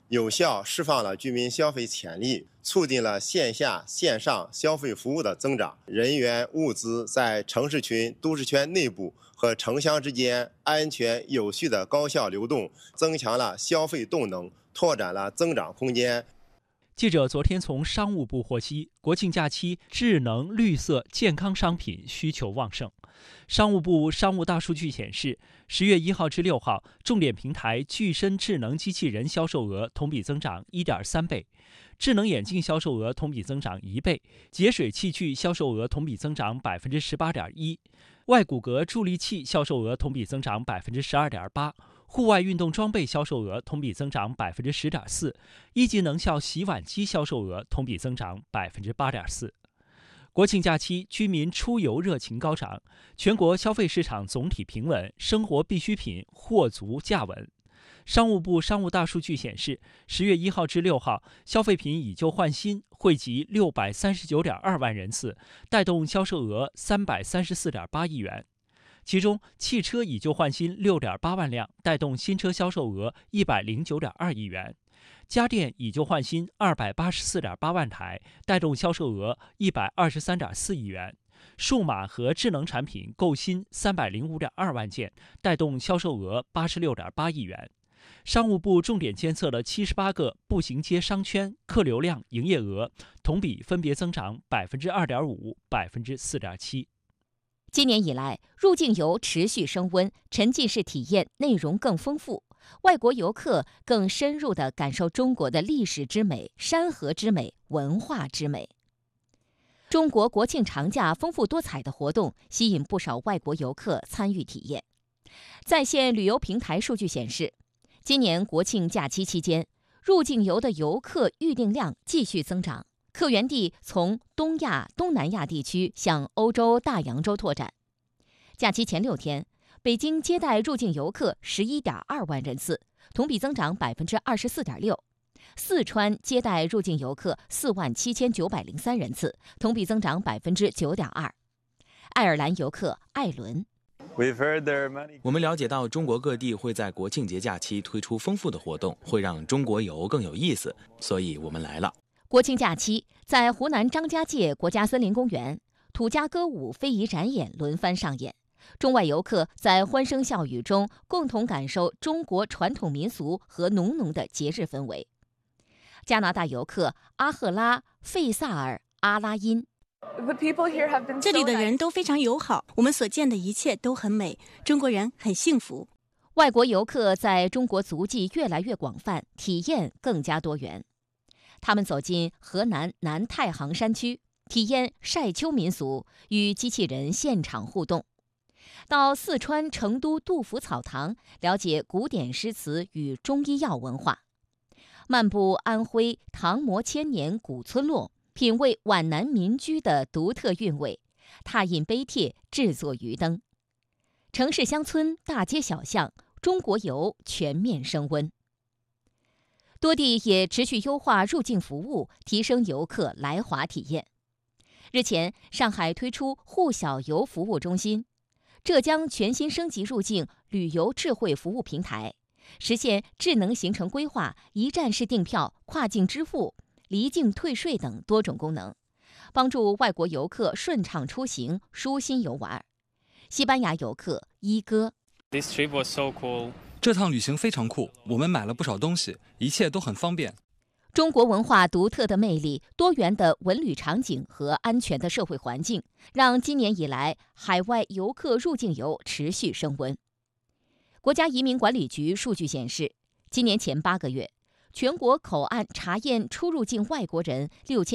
有效释放了居民消费潜力，促进了线下线上消费服务的增长，人员物资在城市群、都市圈内部和城乡之间安全有序的高效流动，增强了消费动能，拓展了增长空间。 记者昨天从商务部获悉，国庆假期智能、绿色、健康商品需求旺盛。商务部商务大数据显示，10月1号至6号，重点平台具身智能机器人销售额同比增长 1.3 倍，智能眼镜销售额同比增长1倍，节水器具销售额同比增长 18.1%， 外骨骼助力器销售额同比增长 12.8%。户外运动装备销售额同比增长 10.4%， 一级能效洗碗机销售额同比增长 8.4%。国庆假期，居民出游热情高涨，全国消费市场总体平稳，生活必需品货足价稳。商务部商务大数据显示，10月1号至6号，消费品以旧换新惠及639.2万人次，带动销售额334.8亿元。其中，汽车以旧换新6.8万辆，带动新车销售额109.2亿元；家电以旧换新284.8万台，带动销售额123.4亿元；数码和智能产品购新305.2万件，带动销售额86.8亿元。商务部重点监测了78个步行街商圈，客流量、营业额同比分别增长 2.5%、4.7%。 今年以来，入境游持续升温，沉浸式体验内容更丰富，外国游客更深入地感受中国的历史之美、山河之美、文化之美。中国国庆长假丰富多彩的活动吸引不少外国游客参与体验。在线旅游平台数据显示，今年国庆假期期间，入境游的游客预订量继续增长。客源地从东亚、东南亚地区向欧洲大洋洲拓展。假期前6天，北京接待入境游客11.2万人次，同比增长 24.6%； 四川接待入境游客47903人次，同比增长 9.2%。爱尔兰游客艾伦， 我们了解到中国各地会在国庆节假期推出丰富的活动，会让中国游更有意思，所以我们来了。 国庆假期，在湖南张家界国家森林公园，土家歌舞、非遗展演轮番上演，中外游客在欢声笑语中共同感受中国传统民俗和浓浓的节日氛围。加拿大游客阿赫拉·费萨尔·阿拉因， 这里的人都非常友好，我们所见的一切都很美，中国人很幸福。 外国游客在中国足迹越来越广泛，体验更加多元。他们走进河南南太行山区，体验晒秋民俗，与机器人现场互动；到四川成都杜甫草堂，了解古典诗词与中医药文化；漫步安徽唐磨千年古村落，品味皖南民居的独特韵味；踏印碑帖，制作鱼灯。城市乡村、大街小巷，中国游全面升温。多地也持续优化入境服务，提升游客来华体验。日前，上海推出沪小游服务中心，浙江全新升级入境旅游智慧服务平台，实现智能行程规划、一站式订票、跨境支付、离境退税等多种功能，帮助外国游客顺畅出行、舒心游玩。西班牙游客一哥， This trip was so cool. 这趟旅行非常酷，我们买了不少东西，一切都很方便。 中国文化独特的魅力、多元的文旅场景和安全的社会环境，让今年以来海外游客入境游持续升温。国家移民管理局数据显示，今年前8个月，全国口岸查验出入境外国人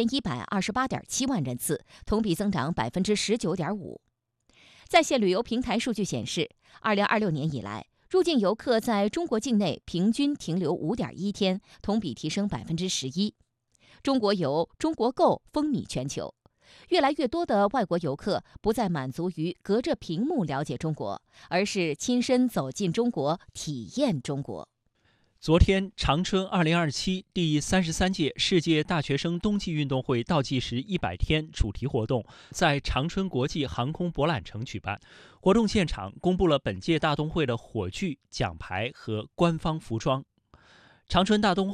6128.7万人次，同比增长 19.5%。在线旅游平台数据显示，2026年以来，入境游客在中国境内平均停留5.1天，同比提升 11%。中国游、中国购风靡全球，越来越多的外国游客不再满足于隔着屏幕了解中国，而是亲身走进中国，体验中国。 昨天，长春2027第33届世界大学生冬季运动会倒计时100天主题活动在长春国际航空博览城举办。活动现场公布了本届大冬会的火炬、奖牌和官方服装。长春大冬